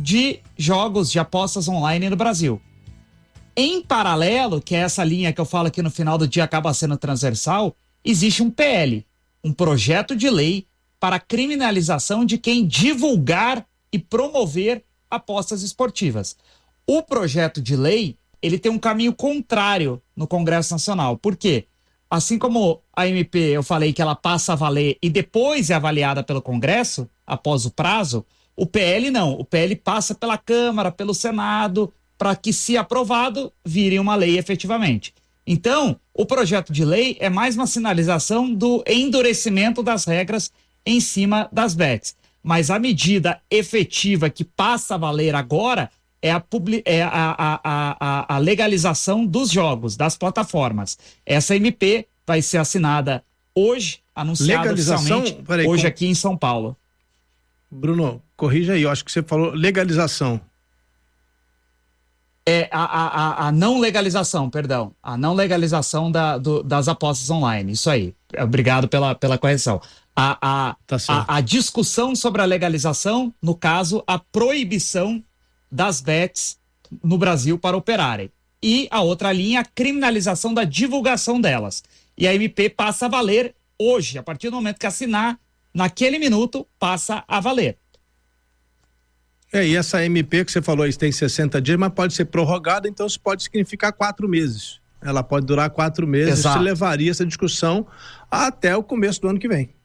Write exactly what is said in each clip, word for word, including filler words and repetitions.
de jogos de apostas online no Brasil. Em paralelo, que é essa linha que eu falo aqui no final do dia acaba sendo transversal, existe um P L, um projeto de lei para criminalização de quem divulgar e promover apostas esportivas. O projeto de lei, ele tem um caminho contrário no Congresso Nacional. Por quê? Assim como a M P, eu falei que ela passa a valer e depois é avaliada pelo Congresso, após o prazo, o P L não. O P L passa pela Câmara, pelo Senado, para que, se aprovado, vire uma lei efetivamente. Então, o projeto de lei é mais uma sinalização do endurecimento das regras em cima das bets. Mas a medida efetiva que passa a valer agora é a, publi- é a, a, a, a legalização dos jogos, das plataformas. Essa M P vai ser assinada hoje, anunciada oficialmente Peraí, hoje com... aqui em São Paulo. Bruno, corrija aí, eu acho que você falou legalização. É a, a, a, a não legalização, perdão, a não legalização da, do, das apostas online, isso aí, obrigado pela, pela correção. A, a, tá a, a discussão sobre a legalização, no caso, a proibição das bets no Brasil para operarem. E a outra linha, a criminalização da divulgação delas. E a M P passa a valer hoje, a partir do momento que assinar, naquele minuto, passa a valer. É, e essa M P que você falou, isso tem sessenta dias, mas pode ser prorrogada, então isso pode significar quatro meses. Ela pode durar quatro meses, Exato. Isso levaria essa discussão até o começo do ano que vem.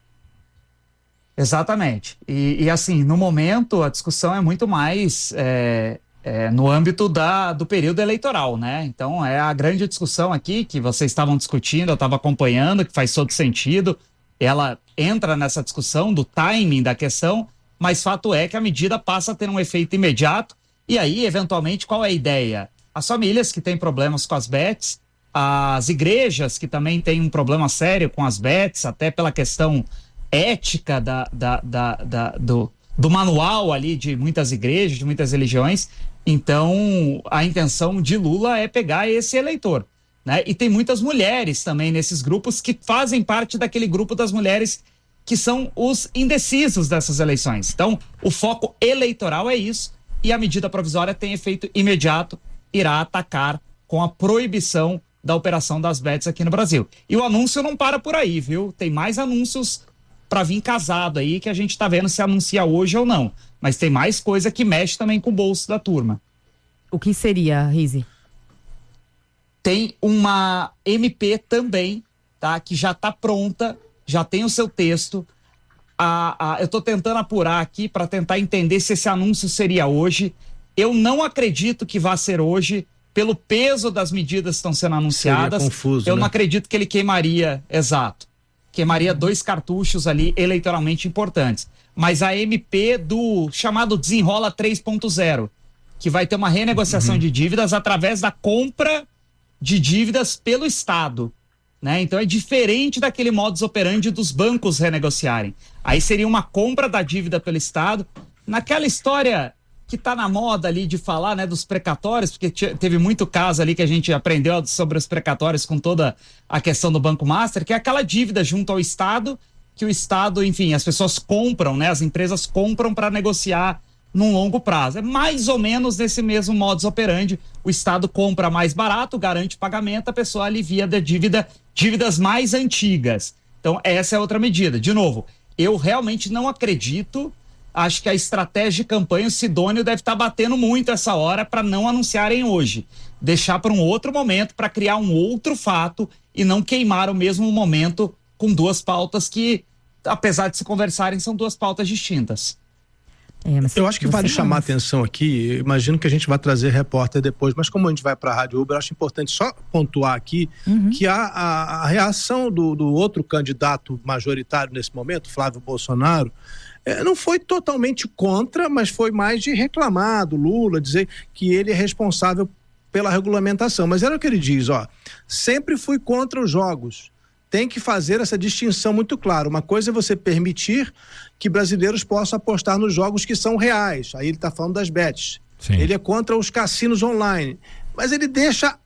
Exatamente. E, e assim, no momento, a discussão é muito mais é, é, no âmbito da, do período eleitoral, né? Então, é a grande discussão aqui que vocês estavam discutindo, eu estava acompanhando, que faz todo sentido. Ela entra nessa discussão do timing da questão, mas fato é que a medida passa a ter um efeito imediato. E aí, eventualmente, qual é a ideia? As famílias que têm problemas com as bets, as igrejas que também têm um problema sério com as bets, até pela questão ética da, da, da, da, do, do manual ali de muitas igrejas, de muitas religiões. Então, a intenção de Lula é pegar esse eleitor, né? E tem muitas mulheres também nesses grupos que fazem parte daquele grupo das mulheres que são os indecisos dessas eleições. Então, o foco eleitoral é isso, e a medida provisória tem efeito imediato, irá atacar com a proibição da operação das bets aqui no Brasil. E o anúncio não para por aí, viu? Tem mais anúncios para vir casado aí, que a gente tá vendo se anuncia hoje ou não. Mas tem mais coisa que mexe também com o bolso da turma. O que seria, Rizzi? Tem uma M P também, tá? Que já tá pronta, já tem o seu texto. A, a, eu tô tentando apurar aqui para tentar entender se esse anúncio seria hoje. Eu não acredito que vá ser hoje, pelo peso das medidas que estão sendo anunciadas. Seria confuso, eu né? não acredito que ele queimaria, exato, queimaria dois cartuchos ali eleitoralmente importantes. Mas a M P do chamado Desenrola três ponto zero, que vai ter uma renegociação uhum. de dívidas através da compra de dívidas pelo Estado, né? Então é diferente daquele modus operandi dos bancos renegociarem. Aí seria uma compra da dívida pelo Estado, naquela história que tá na moda ali de falar, né, dos precatórios, porque teve muito caso ali que a gente aprendeu sobre os precatórios com toda a questão do Banco Master, que é aquela dívida junto ao Estado, que o Estado, enfim, as pessoas compram, né, as empresas compram para negociar num longo prazo. É mais ou menos nesse mesmo modus operandi. O Estado compra mais barato, garante pagamento, a pessoa alivia da dívida, dívidas mais antigas. Então, essa é outra medida. De novo, eu realmente não acredito. Acho que a estratégia de campanha, o Sidônio deve estar batendo muito essa hora para não anunciarem hoje. Deixar para um outro momento, para criar um outro fato e não queimar o mesmo momento com duas pautas que, apesar de se conversarem, são duas pautas distintas. É, eu acho que vale chamar a atenção aqui, imagino que a gente vai trazer repórter depois, mas como a gente vai para a Rádio Uber, eu acho importante só pontuar aqui uhum. que a, a, a reação do, do outro candidato majoritário nesse momento, Flávio Bolsonaro, é, não foi totalmente contra, mas foi mais de reclamar do Lula, dizer que ele é responsável pela regulamentação. Mas era o que ele diz, ó, sempre fui contra os jogos. Tem que fazer essa distinção muito clara. Uma coisa é você permitir que brasileiros possam apostar nos jogos que são reais. Aí ele está falando das bets. Sim. Ele é contra os cassinos online. Mas ele deixa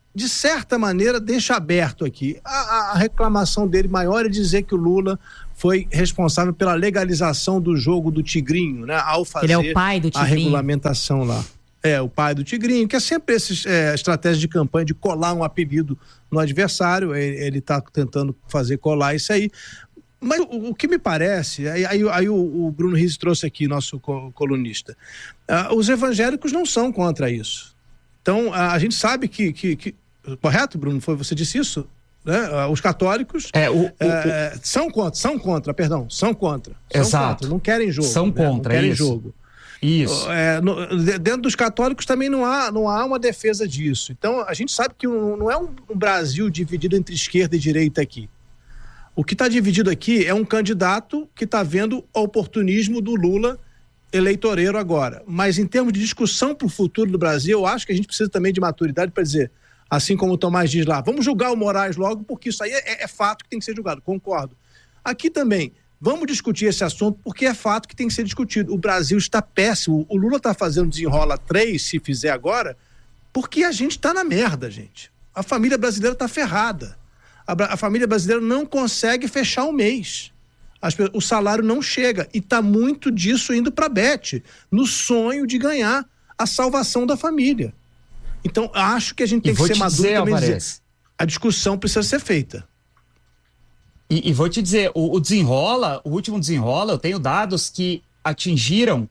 de certa maneira, deixa aberto aqui. A, a reclamação dele maior é dizer que o Lula foi responsável pela legalização do jogo do Tigrinho, né? Ao fazer Ele é o pai do Tigrinho. A regulamentação lá. É, o pai do Tigrinho, que é sempre essa é, estratégia de campanha de colar um apelido no adversário. Ele está tentando fazer colar isso aí. Mas o, o que me parece, aí, aí, aí o, o Bruno Rizzi trouxe aqui, nosso colunista, uh, os evangélicos não são contra isso. Então, uh, a gente sabe que, que, que... Correto, Bruno? Foi, você disse isso? Né? Uh, os católicos é, o, o, uh, o... são contra, são contra, perdão, são contra. São Exato. Contra, não querem jogo. São né? contra, não querem isso. jogo. Isso. É, no, dentro dos católicos também não há, não há uma defesa disso. Então, a gente sabe que um, não é um, um Brasil dividido entre esquerda e direita aqui. O que está dividido aqui é um candidato que está vendo o oportunismo do Lula eleitoreiro agora. Mas em termos de discussão para o futuro do Brasil, eu acho que a gente precisa também de maturidade para dizer, assim como o Tomás diz lá, vamos julgar o Moraes logo, porque isso aí é, é fato que tem que ser julgado, concordo. Aqui também, vamos discutir esse assunto, porque é fato que tem que ser discutido. O Brasil está péssimo, o Lula está fazendo desenrola três, se fizer agora, porque a gente está na merda, gente. A família brasileira está ferrada. A, a família brasileira não consegue fechar um mês. As, o salário não chega. E está muito disso indo para a Beth, no sonho de ganhar a salvação da família. Então, acho que a gente tem que ser maduro dizer, também. Dizer, a discussão precisa ser feita. E, e vou te dizer, o, o desenrola, o último desenrola, eu tenho dados que atingiram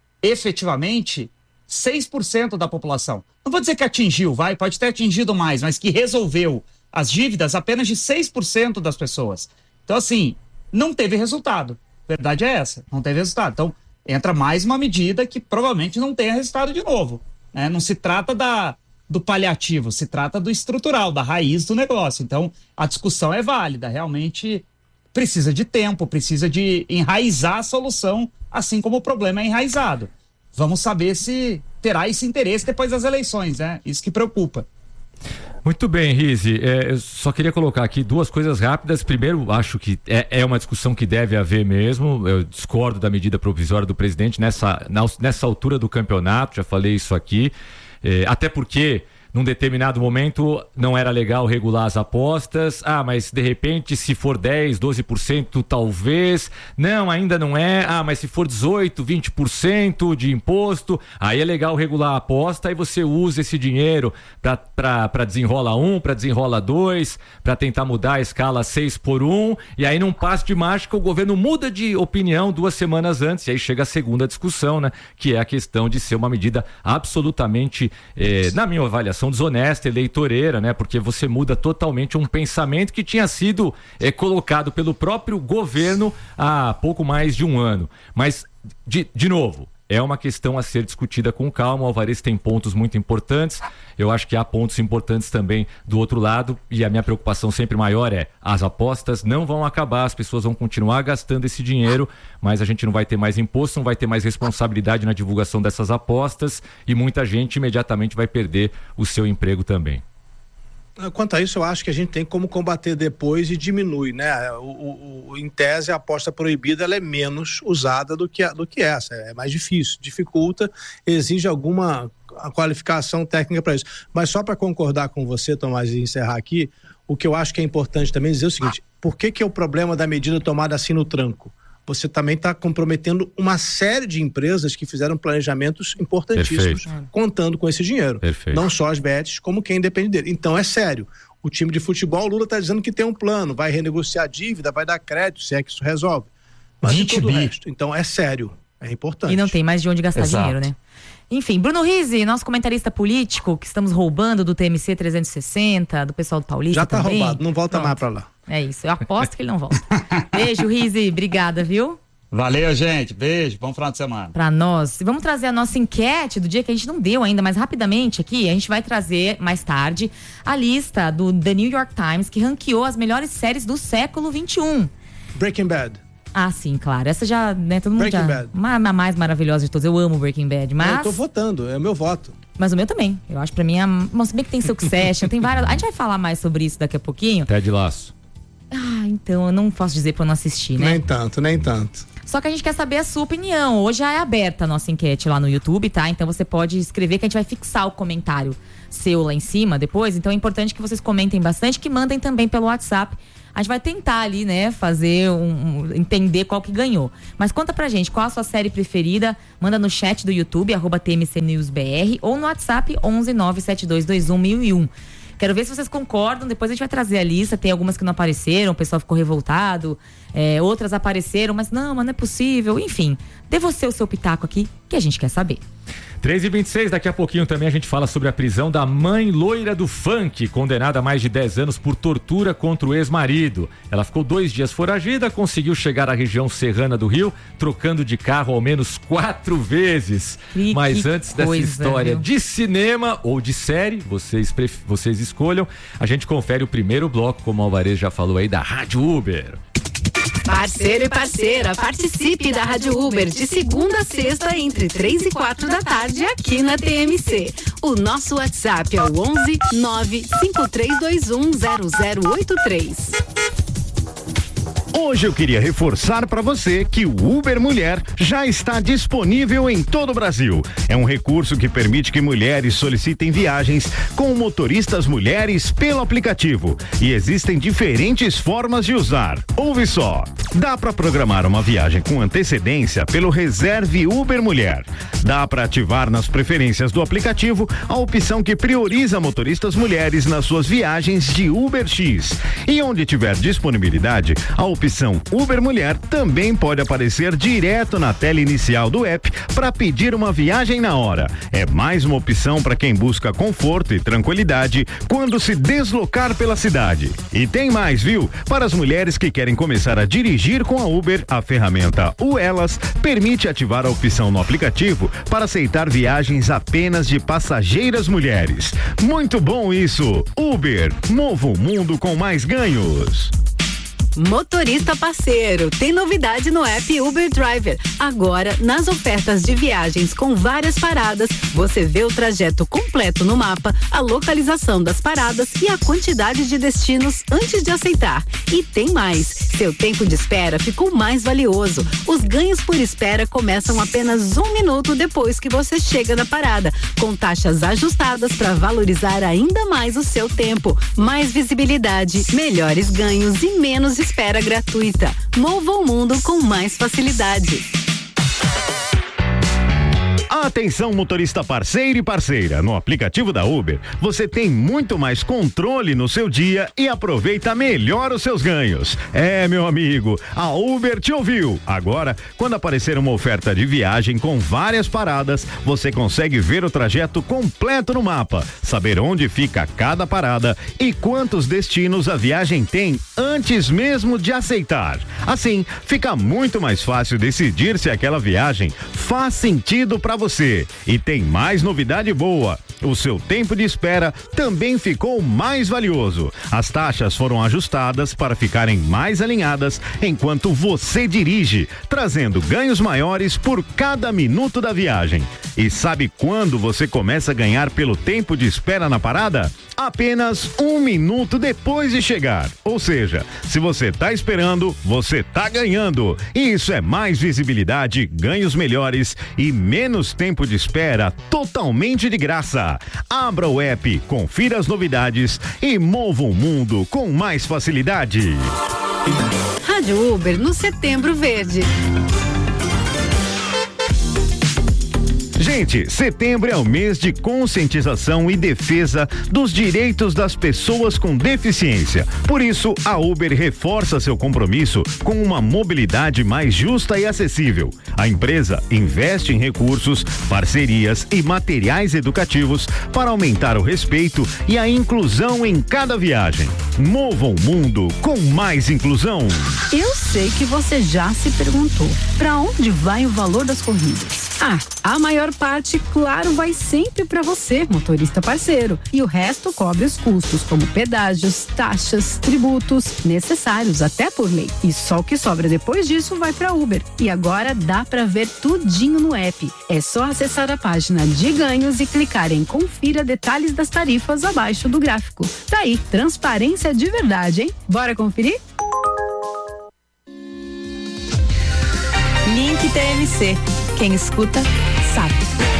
efetivamente seis por cento da população. Não vou dizer que atingiu, vai, pode ter atingido mais, mas que resolveu as dívidas apenas de seis por cento das pessoas. Então, assim, não teve resultado. A verdade é essa, não teve resultado. Então, entra mais uma medida que provavelmente não tenha resultado de novo. Né? Não se trata da, do paliativo, se trata do estrutural, da raiz do negócio. Então, a discussão é válida, realmente precisa de tempo, precisa de enraizar a solução, assim como o problema é enraizado. Vamos saber se terá esse interesse depois das eleições, né? Isso que preocupa. Muito bem, Rizzi, é, eu só queria colocar aqui duas coisas rápidas. Primeiro, acho que é, é uma discussão que deve haver mesmo. Eu discordo da medida provisória do presidente nessa, na, nessa altura do campeonato, já falei isso aqui, é, até porque num determinado momento não era legal regular as apostas. Ah, mas de repente se for dez, doze por cento talvez. Não, ainda não é. Ah, mas se for dezoito, vinte por cento de imposto, aí é legal regular a aposta, aí você usa esse dinheiro para desenrola um, para desenrola dois, para tentar mudar a escala seis por um, e aí num passo de mágica o governo muda de opinião duas semanas antes, e aí chega a segunda discussão, né? Que é a questão de ser uma medida absolutamente, eh, na minha avaliação, desonesta, eleitoreira, né? Porque você muda totalmente um pensamento que tinha sido é, colocado pelo próprio governo há pouco mais de um ano. Mas, de, de novo, é uma questão a ser discutida com calma. O Alvarez tem pontos muito importantes. Eu acho que há pontos importantes também do outro lado, e a minha preocupação sempre maior é: as apostas não vão acabar, as pessoas vão continuar gastando esse dinheiro, mas a gente não vai ter mais imposto, não vai ter mais responsabilidade na divulgação dessas apostas, e muita gente imediatamente vai perder o seu emprego também. Quanto a isso, eu acho que a gente tem como combater depois e diminui, né? O, o, o, em tese, a aposta proibida ela é menos usada do que, do que essa, é mais difícil, dificulta, exige alguma qualificação técnica para isso. Mas só para concordar com você, Tomás, e encerrar aqui, o que eu acho que é importante também dizer é o seguinte: por que que é o problema da medida tomada assim no tranco? Você também está comprometendo uma série de empresas que fizeram planejamentos importantíssimos. Perfeito. Contando com esse dinheiro. Perfeito. Não só as bets, como quem depende dele. Então é sério. O time de futebol, o Lula está dizendo que tem um plano, vai renegociar a dívida, vai dar crédito, se é que isso resolve. Mas e todo o resto. Então é sério, é importante. E não tem mais de onde gastar Exato. dinheiro, né? Enfim, Bruno Rizzi, nosso comentarista político, que estamos roubando do T M C trezentos e sessenta, do pessoal do Paulista. Já tá também. roubado, não volta Pronto. mais para lá. É isso, eu aposto que ele não volta. Beijo, Rizzi, obrigada, viu? Valeu, gente, beijo, bom final de semana. Pra nós, vamos trazer a nossa enquete do dia, que a gente não deu ainda, mas rapidamente aqui, a gente vai trazer mais tarde a lista do The New York Times, que ranqueou as melhores séries do século vinte e um. Breaking Bad. Ah, sim, claro. Essa já, né, todo mundo Breaking já... Bad. Uma, a mais maravilhosa de todas. Eu amo Breaking Bad, mas... Eu tô votando, é o meu voto. Mas o meu também. Eu acho pra mim, a... Bom, se bem que tem Succession, tem várias... A gente vai falar mais sobre isso daqui a pouquinho. Ted Lasso. Ah, então eu não posso dizer pra eu não assistir, né? Nem tanto, nem tanto. Só que a gente quer saber a sua opinião. Hoje já é aberta a nossa enquete lá no YouTube, tá? Então você pode escrever que a gente vai fixar o comentário seu lá em cima depois. Então é importante que vocês comentem bastante, que mandem também pelo WhatsApp. A gente vai tentar ali, né, fazer um, um, entender qual que ganhou. Mas conta pra gente, qual a sua série preferida? Manda no chat do YouTube, arroba T M C News B R, ou no WhatsApp onze nove sete dois dois um mil e um. Quero ver se vocês concordam, depois a gente vai trazer a lista. Tem algumas que não apareceram, o pessoal ficou revoltado, é, outras apareceram, mas não, mas não é possível. Enfim, dê você o seu pitaco aqui, que a gente quer saber. três e vinte e seis, daqui a pouquinho também a gente fala sobre a prisão da mãe loira do funk, condenada a mais de dez anos por tortura contra o ex-marido. Ela ficou dois dias foragida, conseguiu chegar à região serrana do Rio, trocando de carro ao menos quatro vezes. E Mas antes dessa coisa, história viu? de cinema ou de série, vocês, pref... vocês escolham, a gente confere o primeiro bloco, como o Alvarez já falou aí, da Rádio Uber. Parceiro e parceira, participe da Rádio Uber de segunda a sexta entre três e quatro da tarde aqui na T M C. O nosso WhatsApp é o onze nove cinco três dois um zero zero oito três. Hoje eu queria reforçar para você que o Uber Mulher já está disponível em todo o Brasil. É um recurso que permite que mulheres solicitem viagens com motoristas mulheres pelo aplicativo. E existem diferentes formas de usar. Ouve só. Dá para programar uma viagem com antecedência pelo Reserve Uber Mulher. Dá para ativar nas preferências do aplicativo a opção que prioriza motoristas mulheres nas suas viagens de Uber X. E onde tiver disponibilidade, a opção Uber Mulher também pode aparecer direto na tela inicial do app para pedir uma viagem na hora. É mais uma opção para quem busca conforto e tranquilidade quando se deslocar pela cidade. E tem mais, viu? Para as mulheres que querem começar a dirigir com a Uber, a ferramenta U Elas permite ativar a opção no aplicativo para aceitar viagens apenas de passageiras mulheres. Muito bom isso! Uber, mova o mundo com mais ganhos. Motorista parceiro, tem novidade no app Uber Driver. Agora, nas ofertas de viagens com várias paradas, você vê o trajeto completo no mapa, a localização das paradas e a quantidade de destinos antes de aceitar. E tem mais, seu tempo de espera ficou mais valioso. Os ganhos por espera começam apenas um minuto depois que você chega na parada, com taxas ajustadas para valorizar ainda mais o seu tempo. Mais visibilidade, melhores ganhos e menos espera gratuita. Mova o mundo com mais facilidade. Atenção, motorista parceiro e parceira, no aplicativo da Uber você tem muito mais controle no seu dia e aproveita melhor os seus ganhos. É, meu amigo, a Uber te ouviu. Agora, quando aparecer uma oferta de viagem com várias paradas, você consegue ver o trajeto completo no mapa, saber onde fica cada parada e quantos destinos a viagem tem antes mesmo de aceitar. Assim, fica muito mais fácil decidir se aquela viagem faz sentido para você. E tem mais novidade boa. O seu tempo de espera também ficou mais valioso. As taxas foram ajustadas para ficarem mais alinhadas enquanto você dirige, trazendo ganhos maiores por cada minuto da viagem. E sabe quando você começa a ganhar pelo tempo de espera na parada? Apenas um minuto depois de chegar. Ou seja, se você tá esperando, você tá ganhando. E isso é mais visibilidade, ganhos melhores e menos tempo de espera totalmente de graça. Abra o app, confira as novidades e mova o mundo com mais facilidade. Rádio Uber no Setembro Verde. Gente, setembro é o mês de conscientização e defesa dos direitos das pessoas com deficiência. Por isso, a Uber reforça seu compromisso com uma mobilidade mais justa e acessível. A empresa investe em recursos, parcerias e materiais educativos para aumentar o respeito e a inclusão em cada viagem. Mova o mundo com mais inclusão. Eu sei que você já se perguntou, para onde vai o valor das corridas? Ah, a maior parte, claro, vai sempre para você, motorista parceiro. E o resto cobre os custos, como pedágios, taxas, tributos, necessários até por lei. E só o que sobra depois disso vai para Uber. E agora dá para ver tudinho no app. É só acessar a página de ganhos e clicar em confira detalhes das tarifas abaixo do gráfico. Tá aí, transparência de verdade, hein? Bora conferir? T M C. Quem escuta, sabe.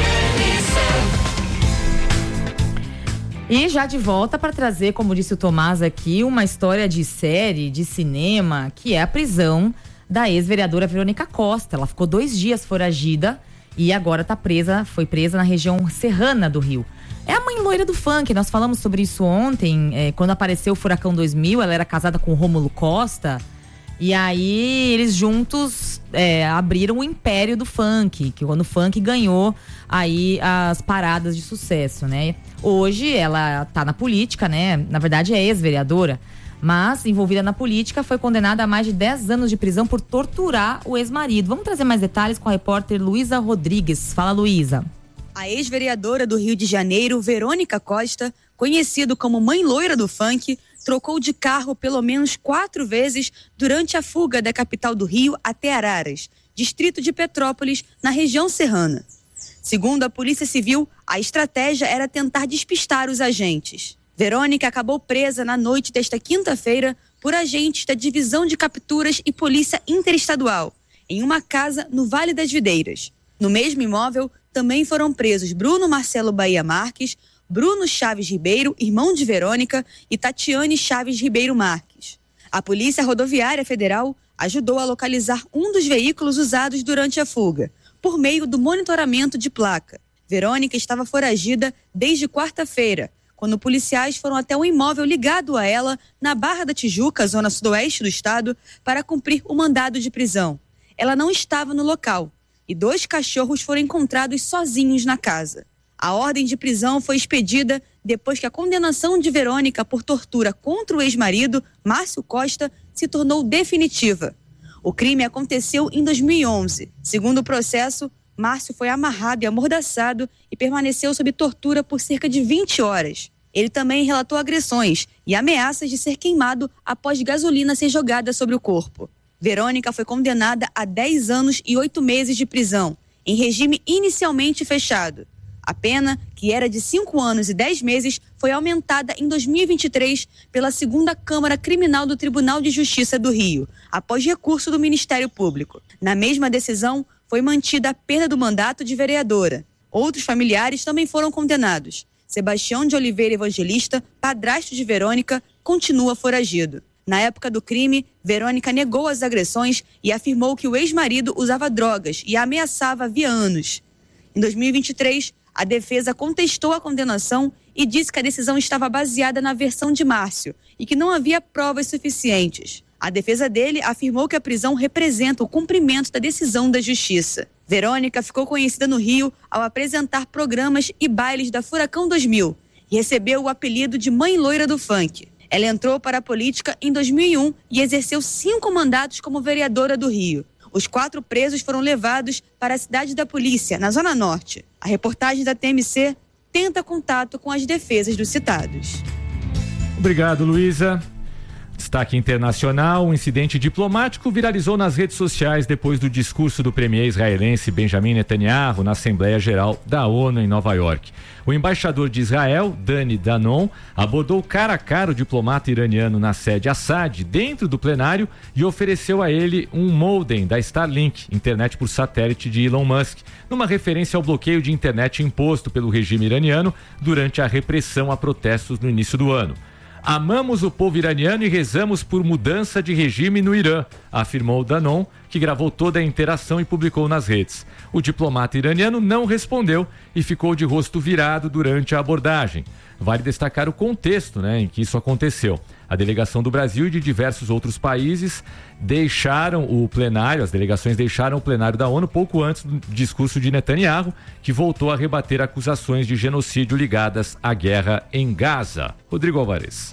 E já de volta para trazer, como disse o Tomás aqui, uma história de série, de cinema, que é a prisão da ex-vereadora Verônica Costa. Ela ficou dois dias foragida e agora tá presa, foi presa na região serrana do Rio. É a mãe loira do funk, nós falamos sobre isso ontem, é, quando apareceu o Furacão dois mil, ela era casada com o Rômulo Costa, e aí eles juntos é, abriram o império do funk, que quando o funk ganhou aí as paradas de sucesso, né? Hoje ela tá na política, né? Na verdade é ex-vereadora, mas envolvida na política, foi condenada a mais de dez anos de prisão por torturar o ex-marido. Vamos trazer mais detalhes com a repórter Luísa Rodrigues. Fala, Luísa. A ex-vereadora do Rio de Janeiro, Verônica Costa, conhecida como mãe loira do funk, trocou de carro pelo menos quatro vezes durante a fuga da capital do Rio até Araras, distrito de Petrópolis, na região serrana. Segundo a Polícia Civil, a estratégia era tentar despistar os agentes. Verônica acabou presa na noite desta quinta-feira por agentes da Divisão de Capturas e Polícia Interestadual, em uma casa no Vale das Videiras. No mesmo imóvel, também foram presos Bruno Marcelo Bahia Marques, Bruno Chaves Ribeiro, irmão de Verônica, e Tatiane Chaves Ribeiro Marques. A Polícia Rodoviária Federal ajudou a localizar um dos veículos usados durante a fuga, por meio do monitoramento de placa. Verônica estava foragida desde quarta-feira, quando policiais foram até um imóvel ligado a ela, na Barra da Tijuca, zona sudoeste do estado, para cumprir o mandado de prisão. Ela não estava no local e dois cachorros foram encontrados sozinhos na casa. A ordem de prisão foi expedida depois que a condenação de Verônica por tortura contra o ex-marido, Márcio Costa, se tornou definitiva. O crime aconteceu em dois mil e onze. Segundo o processo, Márcio foi amarrado e amordaçado e permaneceu sob tortura por cerca de vinte horas. Ele também relatou agressões e ameaças de ser queimado após gasolina ser jogada sobre o corpo. Verônica foi condenada a dez anos e oito meses de prisão, em regime inicialmente fechado. A pena, que era de cinco anos e dez meses, foi aumentada em dois mil e vinte e três pela segunda Câmara Criminal do Tribunal de Justiça do Rio, após recurso do Ministério Público. Na mesma decisão, foi mantida a perda do mandato de vereadora. Outros familiares também foram condenados. Sebastião de Oliveira Evangelista, padrasto de Verônica, continua foragido. Na época do crime, Verônica negou as agressões e afirmou que o ex-marido usava drogas e a ameaçava havia anos. Em dois mil e vinte e três, a defesa contestou a condenação e disse que a decisão estava baseada na versão de Márcio e que não havia provas suficientes. A defesa dele afirmou que a prisão representa o cumprimento da decisão da Justiça. Verônica ficou conhecida no Rio ao apresentar programas e bailes da Furacão dois mil e recebeu o apelido de Mãe Loira do Funk. Ela entrou para a política em dois mil e um e exerceu cinco mandatos como vereadora do Rio. Os quatro presos foram levados para a cidade da polícia, na Zona Norte. A reportagem da T M C tenta contato com as defesas dos citados. Obrigado, Luísa. Destaque internacional: um incidente diplomático viralizou nas redes sociais depois do discurso do premier israelense Benjamin Netanyahu na Assembleia Geral da ONU em Nova York. O embaixador de Israel, Dani Danon, abordou cara a cara o diplomata iraniano na sede Assad, dentro do plenário, e ofereceu a ele um modem da Starlink, internet por satélite de Elon Musk, numa referência ao bloqueio de internet imposto pelo regime iraniano durante a repressão a protestos no início do ano. Amamos o povo iraniano e rezamos por mudança de regime no Irã, afirmou Danon, que gravou toda a interação e publicou nas redes. O diplomata iraniano não respondeu e ficou de rosto virado durante a abordagem. Vale destacar o contexto, né, em que isso aconteceu. A delegação do Brasil e de diversos outros países deixaram o plenário, as delegações deixaram o plenário da ONU pouco antes do discurso de Netanyahu, que voltou a rebater acusações de genocídio ligadas à guerra em Gaza. Rodrigo Alvarez.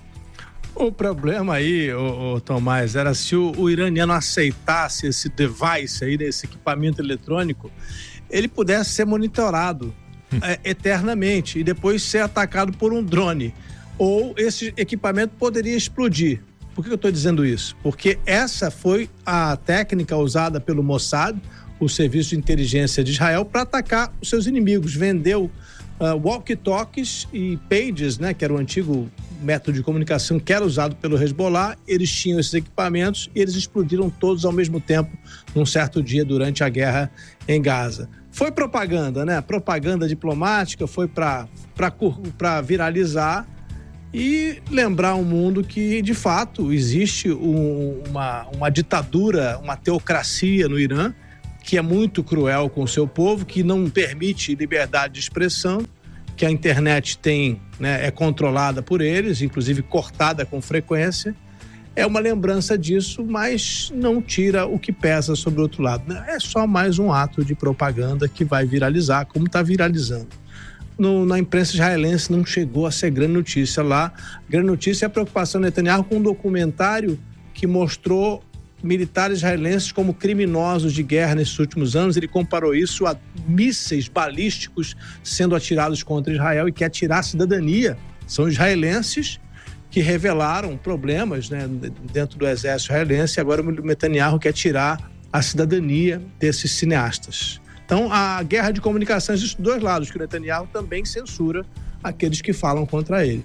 O problema aí, ô, ô, Tomás, era se o, o iraniano aceitasse esse device aí, esse equipamento eletrônico, ele pudesse ser monitorado hum. é, eternamente e depois ser atacado por um drone. Ou esse equipamento poderia explodir. Por que eu estou dizendo isso? Porque essa foi a técnica usada pelo Mossad, o serviço de inteligência de Israel, para atacar os seus inimigos. Vendeu uh, walkie-talkies e pages, né, que era o antigo método de comunicação que era usado pelo Hezbollah, eles tinham esses equipamentos e eles explodiram todos ao mesmo tempo num certo dia durante a guerra em Gaza. Foi propaganda, né? Propaganda diplomática, foi para para viralizar e lembrar ao mundo que, de fato, existe um, uma, uma ditadura, uma teocracia no Irã, que é muito cruel com o seu povo, que não permite liberdade de expressão, que a internet tem, né, é controlada por eles, inclusive cortada com frequência. É uma lembrança disso, mas não tira o que pesa sobre o outro lado. É só mais um ato de propaganda que vai viralizar, como está viralizando. No, na imprensa israelense não chegou a ser grande notícia lá. Grande notícia é a preocupação do Netanyahu com um documentário que mostrou militares israelenses como criminosos de guerra nesses últimos anos. Ele comparou isso a mísseis balísticos sendo atirados contra Israel e quer tirar a cidadania. São israelenses que revelaram problemas, né, dentro do exército israelense, e agora o Netanyahu quer tirar a cidadania desses cineastas. Então, a guerra de comunicação existe dos dois lados, que o Netanyahu também censura aqueles que falam contra ele.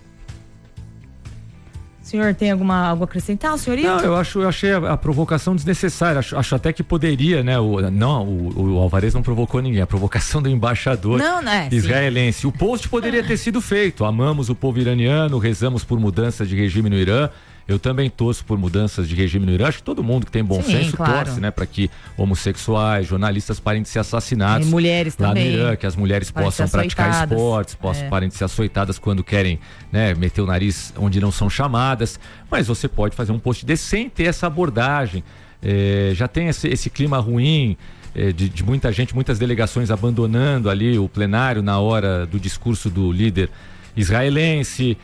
O senhor tem alguma, algo a acrescentar, senhorita? Não, eu, acho, eu achei a, a provocação desnecessária. Acho, acho até que poderia, né? O, não, o, o Alvarez não provocou ninguém. A provocação do embaixador não, não é, israelense. Sim. O post poderia ter sido feito. Amamos o povo iraniano, rezamos por mudança de regime no Irã. Eu também torço por mudanças de regime no Irã. Acho que todo mundo que tem bom Sim, senso claro. torce, né? Para que homossexuais, jornalistas parem de ser assassinados. E mulheres lá também. no Irã, que as mulheres parem possam praticar esportes, possam, é. parem de ser açoitadas quando querem, né, meter o nariz onde não são chamadas. Mas você pode fazer um post desse sem ter essa abordagem. É, já tem esse, esse clima ruim é, de, de muita gente, muitas delegações abandonando ali o plenário na hora do discurso do líder israelense.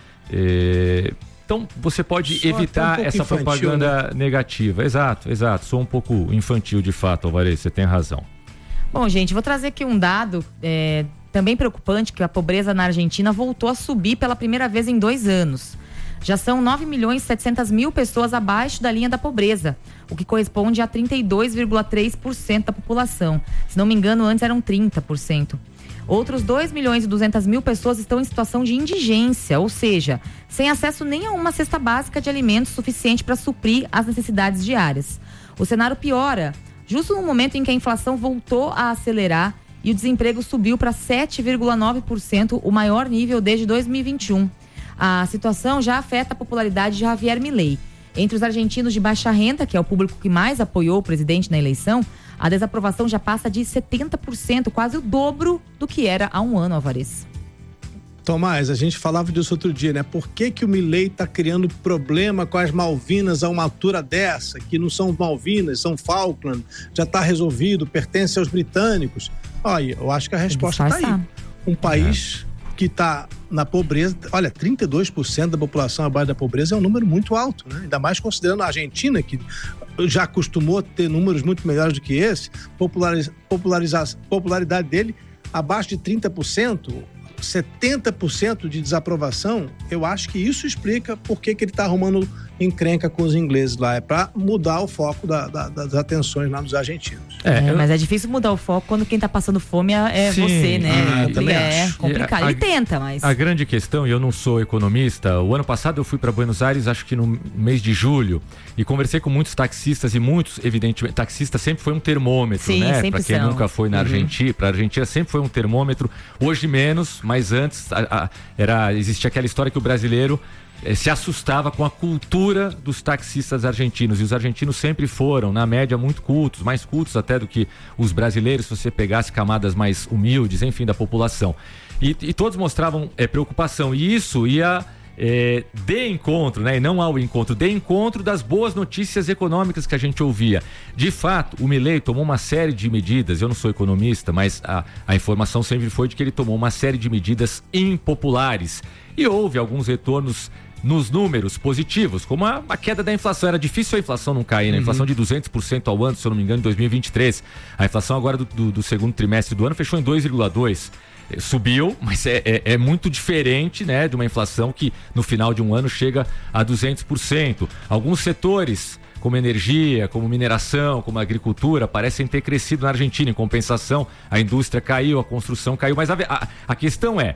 É, Então, você pode Só evitar um essa infantil, propaganda né? negativa. Exato, exato. Sou um pouco infantil de fato, Alvarez, você tem razão. Bom, gente, vou trazer aqui um dado é, também preocupante, que a pobreza na Argentina voltou a subir pela primeira vez em dois anos. Já são nove milhões e setecentas mil pessoas abaixo da linha da pobreza, o que corresponde a trinta e dois vírgula três por cento da população. Se não me engano, antes eram trinta por cento. Outros dois milhões e duzentas mil pessoas estão em situação de indigência, ou seja, sem acesso nem a uma cesta básica de alimentos suficiente para suprir as necessidades diárias. O cenário piora justo no momento em que a inflação voltou a acelerar e o desemprego subiu para sete vírgula nove por cento, o maior nível desde dois mil e vinte e um. A situação já afeta a popularidade de Javier Milei. Entre os argentinos de baixa renda, que é o público que mais apoiou o presidente na eleição, a desaprovação já passa de setenta por cento, quase o dobro do que era há um ano, Alvarez. Tomás, a gente falava disso outro dia, né? Por que que o Milei está criando problema com as Malvinas a uma altura dessa? Que não são Malvinas, são Falkland, já está resolvido, pertence aos britânicos. Olha, eu acho que a resposta está aí. Um país é. que está na pobreza, olha, trinta e dois por cento da população abaixo da pobreza é um número muito alto, né? Ainda mais considerando a Argentina, que já acostumou a ter números muito melhores do que esse, populariza, populariza, popularidade dele abaixo de trinta por cento, setenta por cento de desaprovação. Eu acho que isso explica por que que ele está arrumando encrenca com os ingleses lá. É para mudar o foco da, da, das atenções lá dos argentinos. É, é, mas é difícil mudar o foco quando quem está passando fome é Sim, você, né? Ah, também é acho. complicado. A, ele tenta, mas... A grande questão, e eu não sou economista, o ano passado eu fui para Buenos Aires, acho que no mês de julho, e conversei com muitos taxistas, e muitos, evidentemente, taxista sempre foi um termômetro, Sim, né? Sempre para quem são. nunca foi na Argentina, uhum. para a Argentina sempre foi um termômetro, hoje menos, mas antes a, a, era, existia aquela história que o brasileiro eh, se assustava com a cultura dos taxistas argentinos, e os argentinos sempre foram, na média, muito cultos, mais cultos até do que os brasileiros, se você pegasse camadas mais humildes, enfim, da população. E, e todos mostravam é, preocupação, e isso ia é, de encontro, né, e não ao encontro, de encontro das boas notícias econômicas que a gente ouvia. De fato, o Milei tomou uma série de medidas, eu não sou economista, mas a, a informação sempre foi de que ele tomou uma série de medidas impopulares, e houve alguns retornos nos números positivos, como a, a queda da inflação. Era difícil a inflação não cair, né? A inflação de duzentos por cento ao ano, se eu não me engano, em dois mil e vinte e três. A inflação agora do, do, do segundo trimestre do ano fechou em dois vírgula dois. Subiu, mas é, é, é muito diferente, né, de uma inflação que no final de um ano chega a duzentos por cento. Alguns setores, como energia, como mineração, como agricultura, parecem ter crescido na Argentina. Em compensação, a indústria caiu, a construção caiu. Mas a, a, a questão é,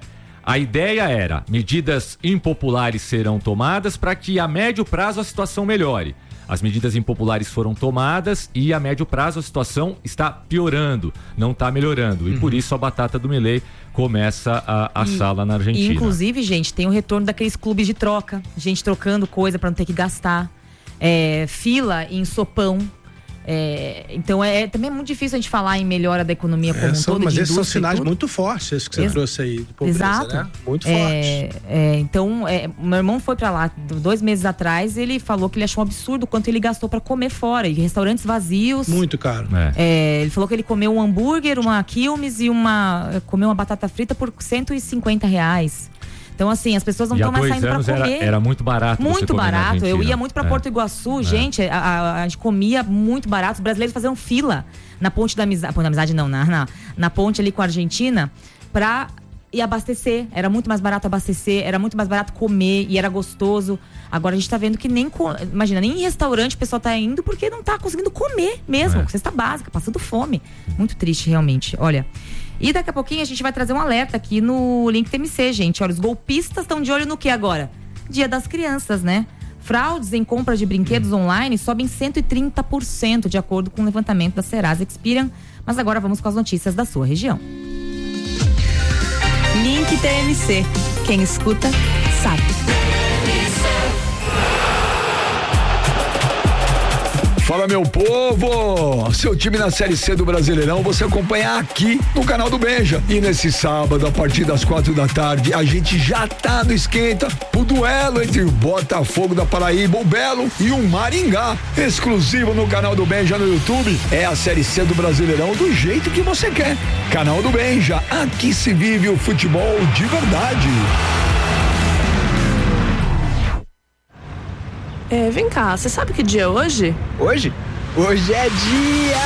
A ideia era, medidas impopulares serão tomadas para que a médio prazo a situação melhore. As medidas impopulares foram tomadas e a médio prazo a situação está piorando, não está melhorando. E uhum. por isso a batata do Milei começa a assar lá na Argentina. E, inclusive, gente, tem o retorno daqueles clubes de troca, gente trocando coisa para não ter que gastar, é, fila em sopão. É, então é, é também é muito difícil a gente falar em melhora da economia como é, são, um todo. Mas esses são sinais muito fortes, esses que você Ex- trouxe aí de pobreza, Exato. né? Muito é, fortes. É, então, é, meu irmão foi pra lá dois meses atrás, ele falou que ele achou um absurdo o quanto ele gastou pra comer fora, e restaurantes vazios. Muito caro. É. É, ele falou que ele comeu um hambúrguer, uma quilmes e uma comeu uma batata frita por cento e cinquenta reais. Então, assim, as pessoas não estão mais saindo pra comer. Era, era muito barato. Muito barato. Eu ia muito pra é. Porto Iguaçu, é. gente, a, a, a gente comia muito barato. Os brasileiros faziam fila na ponte da amizade. Ponte da amizade não, na, na, na ponte ali com a Argentina, pra ir abastecer. Era muito mais barato abastecer, era muito mais barato comer e era gostoso. Agora a gente tá vendo que nem, imagina, nem em restaurante o pessoal tá indo porque não tá conseguindo comer mesmo. É. Cesta básica, passando fome. Muito triste, realmente. Olha. E daqui a pouquinho a gente vai trazer um alerta aqui no Link T M C, gente. Olha, os golpistas estão de olho no que agora? Dia das Crianças, né? Fraudes em compra de brinquedos online sobem cento e trinta por cento, de acordo com o levantamento da Serasa Experian. Mas agora vamos com as notícias da sua região. Link T M C. Quem escuta, sabe. Fala, meu povo! Seu time na Série C do Brasileirão você acompanha aqui no canal do Benja. E nesse sábado, a partir das quatro da tarde, a gente já tá no esquenta pro duelo entre o Botafogo da Paraíba, o Belo, e o Maringá. Exclusivo no canal do Benja no YouTube. É a Série C do Brasileirão do jeito que você quer. Canal do Benja, aqui se vive o futebol de verdade. É, vem cá, você sabe que dia é hoje? Hoje? Hoje é dia